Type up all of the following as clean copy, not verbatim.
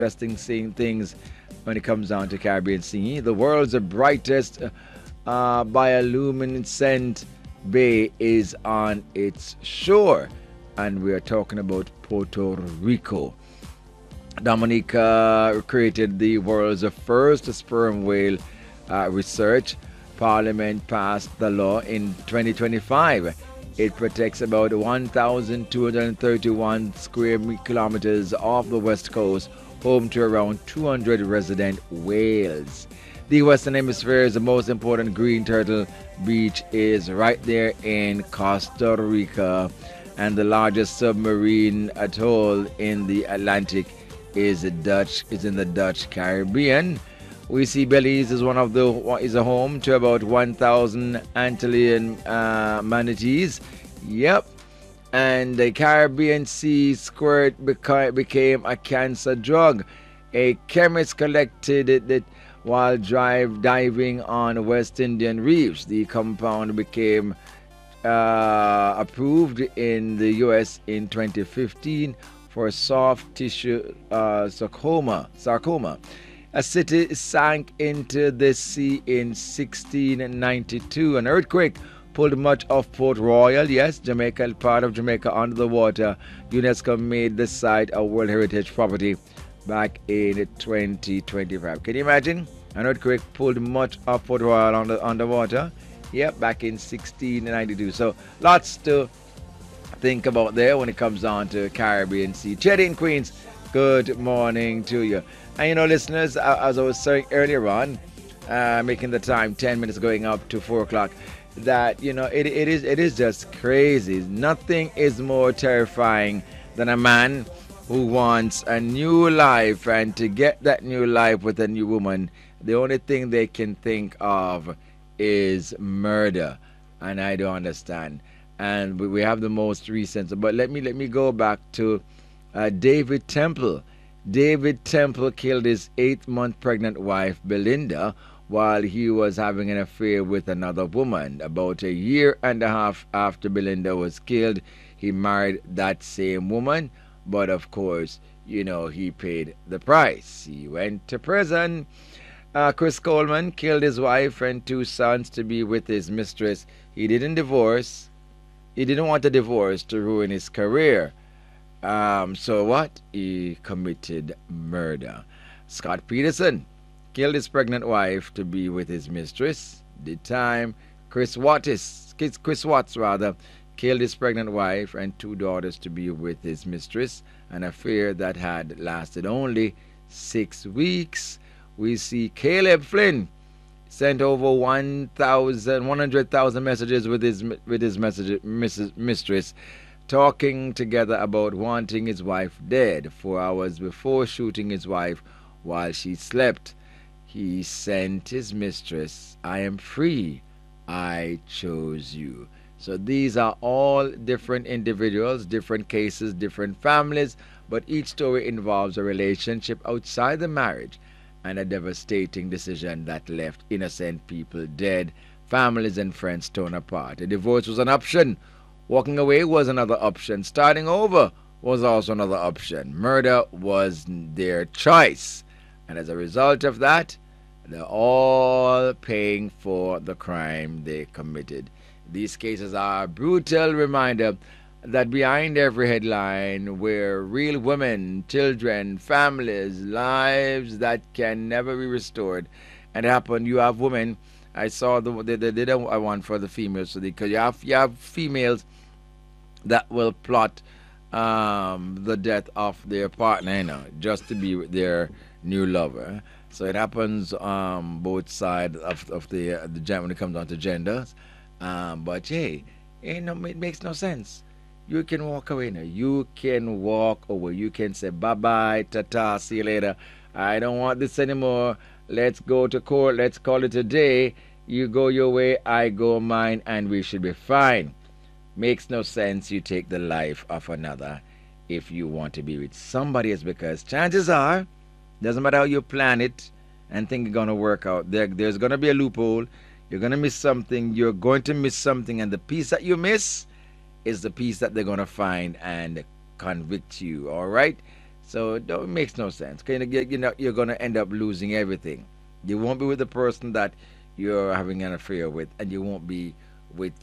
interesting seeing things when it comes down to Caribbean Sea. The world's brightest bioluminescent bay is on its shore, and we are talking about Puerto Rico. Dominica created the world's first sperm whale research. Parliament passed the law in 2025. It protects about 1,231 square kilometers off the west coast, home to around 200 resident whales. The Western Hemisphere's most important green turtle beach is right there in Costa Rica, and the largest submarine atoll in the Atlantic is in the Dutch Caribbean. We see Belize is a home to about 1,000 Antillean manatees. Yep. And the Caribbean sea squirt became a cancer drug. A chemist collected it while diving on West Indian reefs. The compound became approved in the U.S. in 2015 for soft tissue sarcoma. A city sank into the sea in 1692. An earthquake pulled much of Port Royal, yes, Jamaica, part of Jamaica, under the water. UNESCO made the site a World Heritage Property back in 2025. Can you imagine? An earthquake pulled much of Port Royal underwater. Yep, back in 1692. So lots to think about there when it comes down to Caribbean Sea. Chetty in Queens, good morning to you. And listeners, as I was saying earlier on, making the time 10 minutes going up to 4 o'clock, that it is just crazy. Nothing is more terrifying than a man who wants a new life, and to get that new life with a new woman, the only thing they can think of is murder. And I don't understand. And we have the most recent, but let me go back to David Temple. David Temple killed his 8-month pregnant wife Belinda while he was having an affair with another woman. About a year and a half after Belinda was killed, he married that same woman, but of course, he paid the price. He went to prison. Chris Coleman killed his wife and 2 sons to be with his mistress. He didn't divorce. He didn't want a divorce to ruin his career. So what? He committed murder. Scott Peterson killed his pregnant wife to be with his mistress. The time Chris Watts killed his pregnant wife and 2 daughters to be with his mistress, an affair that had lasted only 6 weeks. We see Caleb Flynn sent over 100,000 messages with his mistress, talking together about wanting his wife dead 4 hours before shooting his wife while she slept. He sent his mistress, "I am free. I chose you." So these are all different individuals, different cases, different families, but each story involves a relationship outside the marriage and a devastating decision that left innocent people dead, families and friends torn apart. A divorce was an option. Walking away was another option. Starting over was also another option. Murder was their choice. And as a result of that, they're all paying for the crime they committed. These cases are a brutal reminder that behind every headline were real women, children, families, lives that can never be restored. And it happened, you have women. I saw they did a one for the females, because you have females that will plot the death of their partner, just to be with their new lover. So it happens both sides of the when it comes down to genders. But hey, it makes no sense. You can walk away now. You can walk away. You can say bye-bye, ta-ta, see you later. I don't want this anymore. Let's go to court. Let's call it a day. You go your way, I go mine, and we should be fine. Makes no sense you take the life of another if you want to be with somebody else, because chances are, doesn't matter how you plan it and think it's going to work out, there's going to be a loophole. You're going to miss something. You're going to miss something, and the piece that you miss is the piece that they're going to find and convict you, all right? So it makes no sense. You're going to end up losing everything. You won't be with the person that you're having an affair with, and you won't be with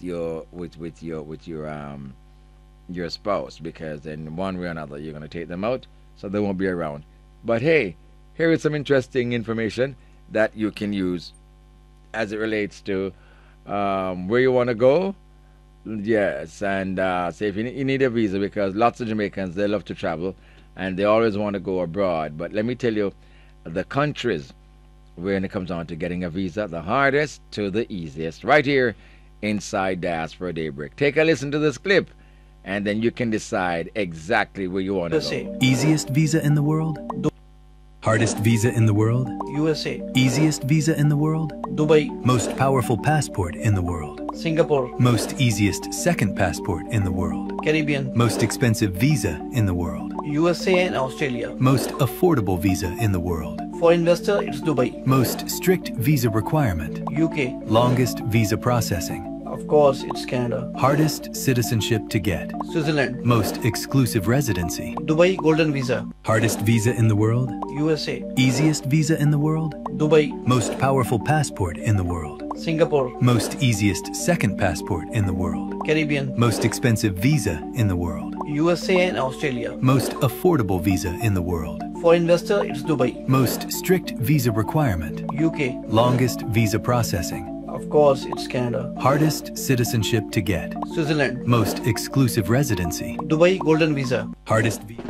your spouse, because then one way or another you're going to take them out, so they won't be around. But hey, here is some interesting information that you can use as it relates to where you want to go. Yes, and so if you need a visa, because lots of Jamaicans, they love to travel and they always want to go abroad. But let me tell you, the countries when it comes on to getting a visa, the hardest to the easiest, right here inside Diaspora Daybreak. Take a listen to this clip, and then you can decide exactly where you want to go. Easiest visa in the world? Hardest visa in the world? USA. Easiest visa in the world? Dubai. Most powerful passport in the world? Singapore. Most easiest second passport in the world? Caribbean. Most expensive visa in the world? USA and Australia. Most affordable visa in the world? For investor, it's Dubai. Most strict visa requirement? UK. Longest visa processing? Of course, it's Canada. Hardest citizenship to get? Switzerland. Most exclusive residency? Dubai Golden Visa. Hardest visa in the world? USA. Easiest visa in the world? Dubai. Most powerful passport in the world? Singapore. Most easiest second passport in the world? Caribbean. Most expensive visa in the world? USA and Australia. Most affordable visa in the world? For investor, it's Dubai. Most strict visa requirement? UK. Longest visa processing? Of course, it's Canada. Hardest citizenship to get? Switzerland. Most exclusive residency? Dubai Golden Visa. Hardest visa.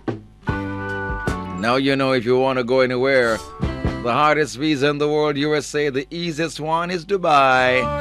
Now you know, if you want to go anywhere, the hardest visa in the world, USA, the easiest one is Dubai.